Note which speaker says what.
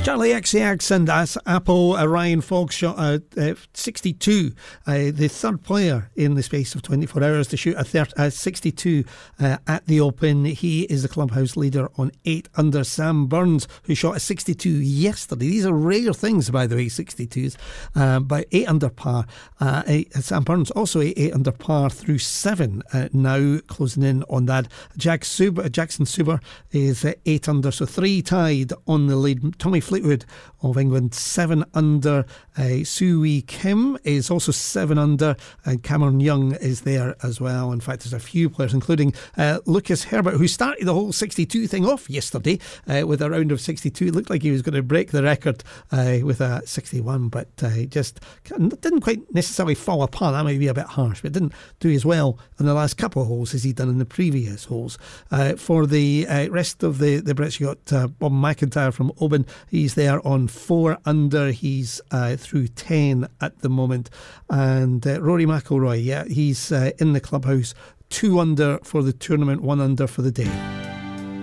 Speaker 1: Charlie XCX and as Apple, Ryan Fogg shot 62, the third player in the space of 24 hours to shoot a 62 at the Open. He is the clubhouse leader on 8 under. Sam Burns, who shot a 62 yesterday. These are rare things, by the way, 62s, but 8 under par. Sam Burns also 8 under par through 7, now closing in on that. Jackson Suber is 8 under, so 3 tied on the lead. Tommy Fleetwood of England 7 under. Sui Kim is also 7 under, and Cameron Young is there as well. In fact, there's a few players, including Lucas Herbert, who started the whole 62 thing off yesterday with a round of 62. It looked like he was going to break the record with a 61, but just didn't quite necessarily fall apart. That might be a bit harsh, but didn't do as well in the last couple of holes as he'd done in the previous holes. For the rest of the Brits, you got Bob McIntyre from Oban. He's there on 4 under. He's through 10 at the moment. And Rory McIlroy, he's in the clubhouse, 2 under for the tournament, 1 under for the day.